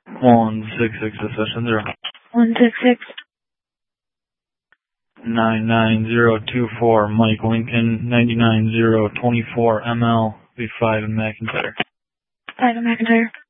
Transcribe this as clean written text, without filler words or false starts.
166 session 0. 166. 99024 Mike Lincoln 99024 ML V5 in McIntyre. 5 in McIntyre.